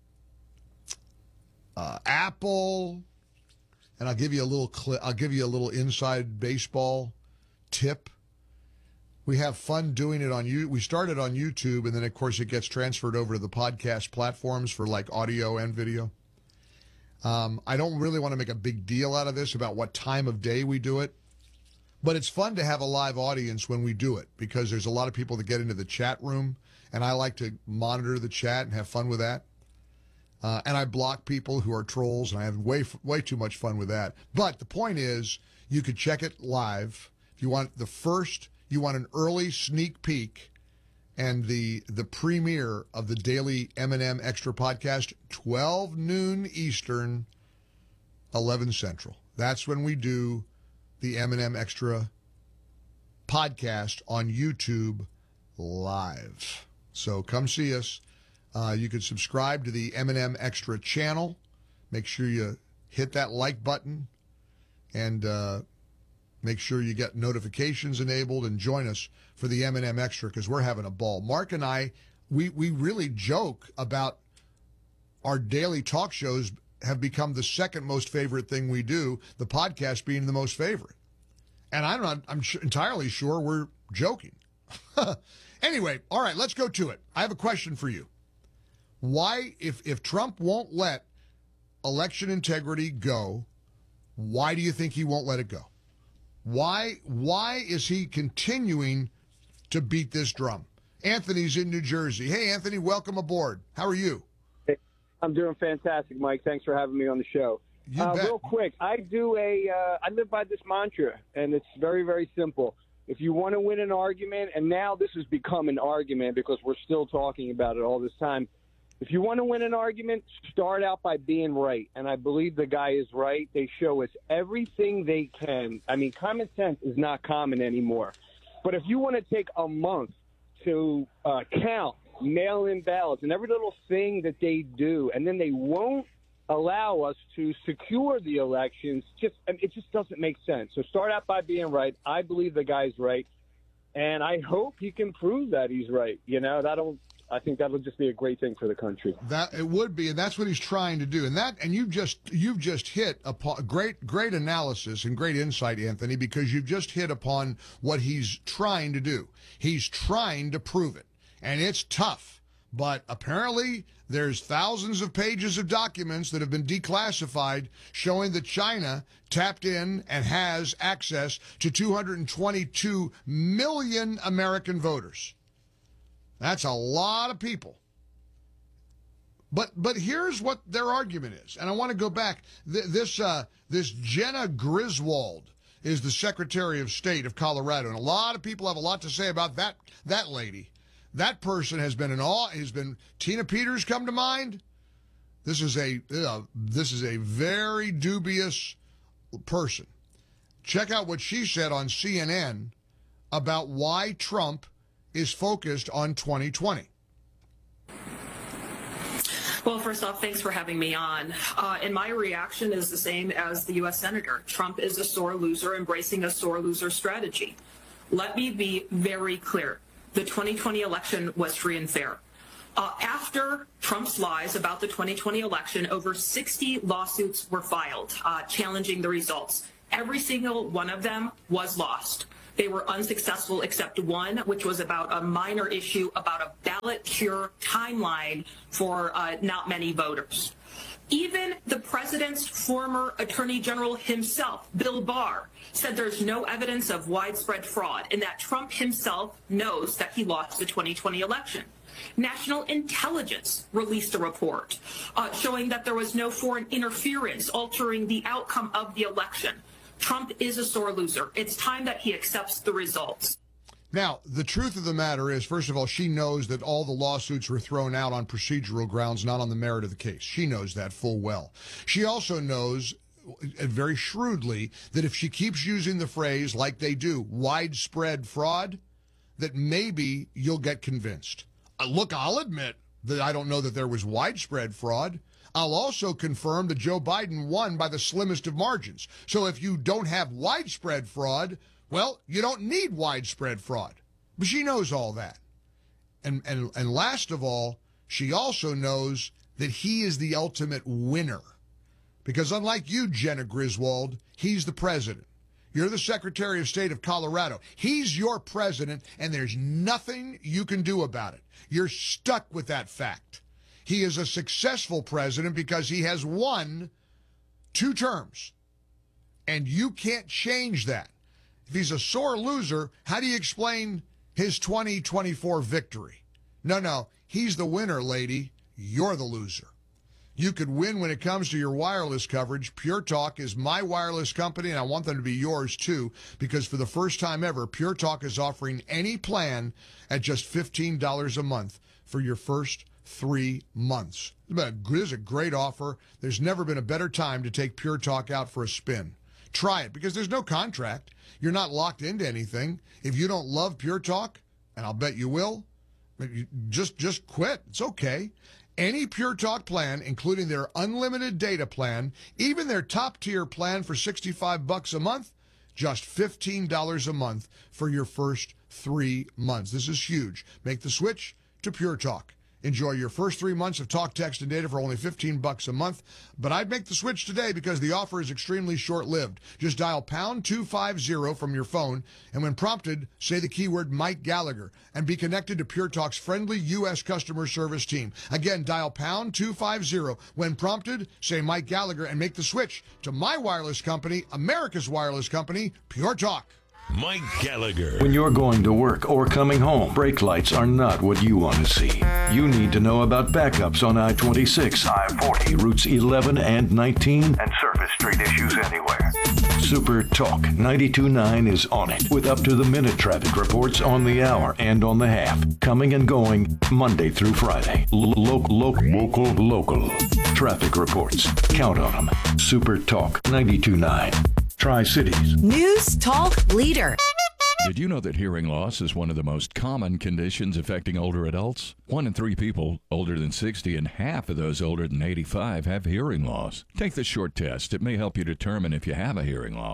uh, Apple, and I'll give you a little clip. I'll give you a little inside baseball tip. We have fun doing it on you. We started on YouTube, and then, of course, it gets transferred over to the podcast platforms for, like, audio and video. Um, I don't really want to make a big deal out of this about what time of day we do it, but it's fun to have a live audience when we do it because there's a lot of people that get into the chat room, and I like to monitor the chat and have fun with that. Uh, and I block people who are trolls, and I have way, way too much fun with that. But the point is, you could check it live. If you want the first... You want an early sneak peek and the the premiere of the daily M and M Extra podcast, twelve noon Eastern, eleven Central. That's when we do the M and M Extra podcast on YouTube live. So come see us. Uh, you can subscribe to the M and M Extra channel. Make sure you hit that like button and uh, make sure you get notifications enabled and join us for the M and M Extra because we're having a ball. Mark and I, we, we really joke about our daily talk shows have become the second most favorite thing we do, the podcast being the most favorite. And I'm not, I'm sh- entirely sure we're joking. Anyway, all right, let's go to it. I have a question for you. Why, if, if Trump won't let election integrity go, why do you think he won't let it go? Why why is he continuing to beat this drum? Anthony's in New Jersey. Hey, Anthony, welcome aboard. How are you? Hey, I'm doing fantastic, Mike. Thanks for having me on the show. You uh, bet. Real quick, I do a uh, I live by this mantra, and it's very, very simple. If you want to win an argument, and now this has become an argument because we're still talking about it all this time. If you want to win an argument, start out by being right. And I believe the guy is right. They show us everything they can. I mean, common sense is not common anymore. But if you want to take a month to uh, count mail-in ballots and every little thing that they do, and then they won't allow us to secure the elections, just I mean, it just doesn't make sense. So start out by being right. I believe the guy's right. And I hope he can prove that he's right. You know, that'll I think that'll just be a great thing for the country. That it would be, and that's what he's trying to do. And that, and you've just you've just hit upon great great analysis and great insight, Anthony, because you've just hit upon what he's trying to do. He's trying to prove it, and it's tough. But apparently, there's thousands of pages of documents that have been declassified showing that China tapped in and has access to two hundred twenty-two million American voters. That's a lot of people. But but here's what their argument is, and I want to go back. Th- this uh, this Jena Griswold is the Secretary of State of Colorado, and a lot of people have a lot to say about that that lady. That person has been in awe. Has been Tina Peters come to mind. This is a uh, this is a very dubious person. Check out what she said on C N N about why Trump is focused on twenty twenty. Well, first off, thanks for having me on. Uh, and my reaction is the same as the U S Senator. Trump is a sore loser embracing a sore loser strategy. Let me be very clear. The twenty twenty election was free and fair. Uh, after Trump's lies about the twenty twenty election, over sixty lawsuits were filed uh, challenging the results. Every single one of them was lost. They were unsuccessful except one, which was about a minor issue about a ballot cure timeline for uh, not many voters. Even the president's former attorney general himself, Bill Barr, said there's no evidence of widespread fraud and that Trump himself knows that he lost the twenty twenty election. National Intelligence released a report uh, showing that there was no foreign interference altering the outcome of the election. Trump is a sore loser. It's time that he accepts the results. Now, the truth of the matter is, first of all, she knows that all the lawsuits were thrown out on procedural grounds, not on the merit of the case. She knows that full well. She also knows very shrewdly that if she keeps using the phrase, like they do, widespread fraud, that maybe you'll get convinced. Uh, look, I'll admit that I don't know that there was widespread fraud. I'll also confirm that Joe Biden won by the slimmest of margins. So if you don't have widespread fraud, well, you don't need widespread fraud. But she knows all that. And, and, and last of all, she also knows that he is the ultimate winner. Because unlike you, Jena Griswold, he's the president. You're the Secretary of State of Colorado. He's your president, and there's nothing you can do about it. You're stuck with that fact. He is a successful president because he has won two terms. And you can't change that. If he's a sore loser, how do you explain his twenty twenty-four victory? No, no, he's the winner, lady. You're the loser. You could win when it comes to your wireless coverage. Pure Talk is my wireless company, and I want them to be yours too, because for the first time ever, Pure Talk is offering any plan at just fifteen dollars a month for your first three months. This is a great offer. There's never been a better time to take Pure Talk out for a spin. Try it, because there's no contract. You're not locked into anything. If you don't love Pure Talk, and I'll bet you will, just just quit. It's okay. Any Pure Talk plan, including their unlimited data plan, even their top-tier plan for sixty-five bucks a month, just fifteen dollars a month for your first three months. This is huge. Make the switch to Pure Talk. Enjoy your first three months of talk, text, and data for only fifteen bucks a month. But I'd make the switch today because the offer is extremely short-lived. Just dial pound two fifty from your phone, and when prompted, say the keyword Mike Gallagher, and be connected to Pure Talk's friendly U S customer service team. Again, dial pound two fifty. When prompted, say Mike Gallagher, and make the switch to my wireless company, America's wireless company, Pure Talk. Mike Gallagher. When you're going to work or coming home, brake lights are not what you want to see. You need to know about backups on I twenty-six, I forty, routes eleven and nineteen, and surface street issues anywhere. Super Talk ninety-two point nine is on it with up-to-the-minute traffic reports on the hour and on the half, coming and going Monday through Friday. Local, local, local, local. Traffic reports. Count on them. Super Talk ninety-two point nine. Tri-Cities. News Talk Leader. Did you know that hearing loss is one of the most common conditions affecting older adults? One in three people older than sixty and half of those older than eighty-five have hearing loss. Take this short test. It may help you determine if you have a hearing loss.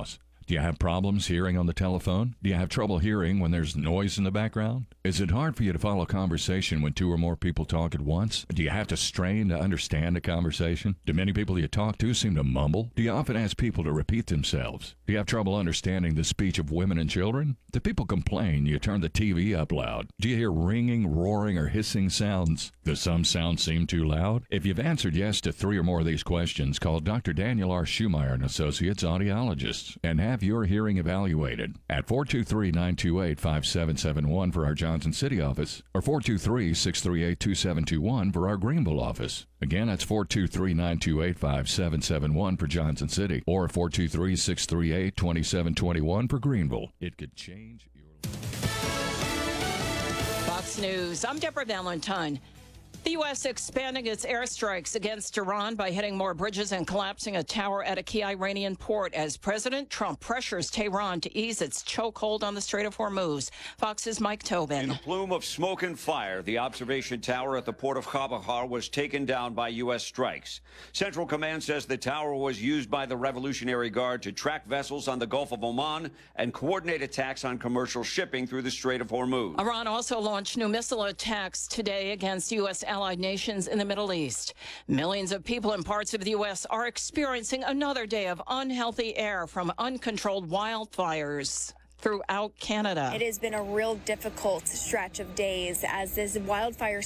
Do you have problems hearing on the telephone? Do you have trouble hearing when there's noise in the background? Is it hard for you to follow a conversation when two or more people talk at once? Do you have to strain to understand a conversation? Do many people you talk to seem to mumble? Do you often ask people to repeat themselves? Do you have trouble understanding the speech of women and children? Do people complain you turn the T V up loud? Do you hear ringing, roaring, or hissing sounds? Does some sound seem too loud? If you've answered yes to three or more of these questions, call Doctor Daniel R. Schumeyer and Associates Audiologists and have your hearing evaluated at four two three, nine two eight, five seven seven one for our Johnson City office or four two three, six three eight, two seven two one for our Greenville office. Again, that's four two three, nine two eight, five seven seven one for Johnson City or four two three, six three eight, two seven two one for Greenville. It could change your life. Fox News, I'm Deborah Valentine. The U S expanding its airstrikes against Iran by hitting more bridges and collapsing a tower at a key Iranian port as President Trump pressures Tehran to ease its chokehold on the Strait of Hormuz. Fox's Mike Tobin. In a plume of smoke and fire, the observation tower at the port of Chabahar was taken down by U S strikes. Central Command says the tower was used by the Revolutionary Guard to track vessels on the Gulf of Oman and coordinate attacks on commercial shipping through the Strait of Hormuz. Iran also launched new missile attacks today against U S allied nations in the Middle East. Millions of people in parts of the U S are experiencing another day of unhealthy air from uncontrolled wildfires throughout Canada. It has been a real difficult stretch of days as this wildfire